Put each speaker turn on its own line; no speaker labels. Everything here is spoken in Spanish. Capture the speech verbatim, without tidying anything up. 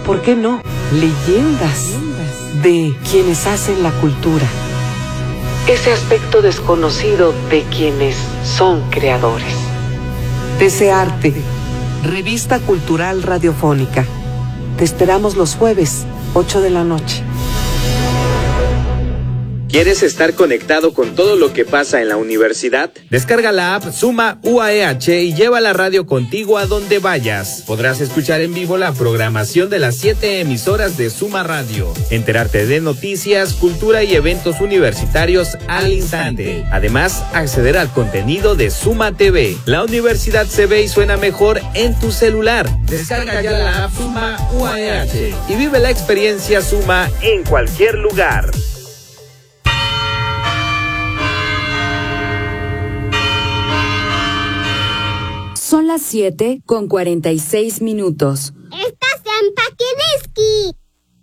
¿por qué no? Leyendas de quienes hacen la cultura. Ese aspecto desconocido de quienes son creadores. Desearte, revista cultural radiofónica. Te esperamos los jueves, ocho de la noche.
¿Quieres estar conectado con todo lo que pasa en la universidad? Descarga la app Suma U A E H y lleva la radio contigo a donde vayas. Podrás escuchar en vivo la programación de las siete emisoras de Suma Radio, enterarte de noticias, cultura y eventos universitarios al instante. Además, acceder al contenido de Suma T V. La universidad se ve y suena mejor en tu celular. Descarga ya la app Suma U A E H y vive la experiencia Suma en cualquier lugar.
Son las siete con cuarenta y seis minutos.
Estás en